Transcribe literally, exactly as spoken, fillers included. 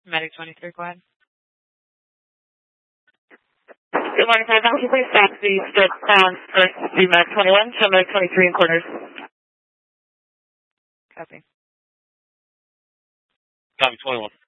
Medic twenty-three, go ahead. Good morning, five nine. Can you please stop the step on first the Medic twenty-one, show Medic twenty-three in corners. Copy. Copy twenty-one.